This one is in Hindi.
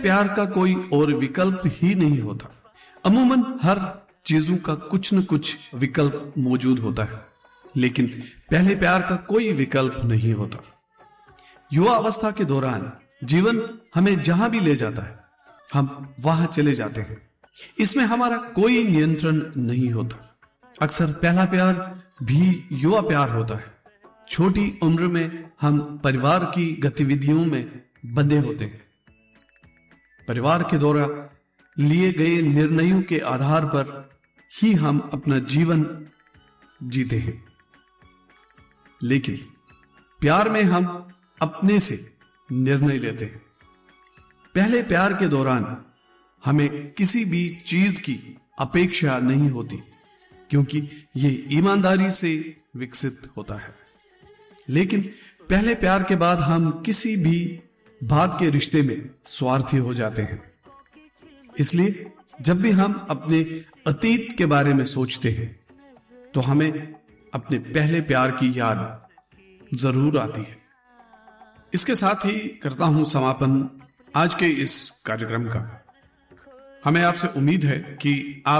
प्यार का कोई और विकल्प ही नहीं होता। अमूमन हर चीजों का कुछ न कुछ विकल्प मौजूद होता है, लेकिन पहले प्यार का कोई विकल्प नहीं होता। युवा अवस्था के दौरान जीवन हमें जहां भी ले जाता है, हम वहां चले जाते हैं। इसमें हमारा कोई नियंत्रण नहीं होता। अक्सर पहला प्यार भी युवा प्यार होता है। छोटी उम्र में हम परिवार की गतिविधियों में बंधे होते हैं। परिवार के द्वारा लिए गए निर्णयों के आधार पर ही हम अपना जीवन जीते हैं। लेकिन प्यार में हम अपने से निर्णय लेते हैं। पहले प्यार के दौरान हमें किसी भी चीज की अपेक्षा नहीं होती, क्योंकि यह ईमानदारी से विकसित होता है। लेकिन पहले प्यार के बाद हम किसी भी बात के रिश्ते में स्वार्थी हो जाते हैं। इसलिए जब भी हम अपने अतीत के बारे में सोचते हैं तो हमें अपने पहले प्यार की याद जरूर आती है। इसके साथ ही करता हूं समापन आज के इस कार्यक्रम का। हमें आपसे उम्मीद है कि आप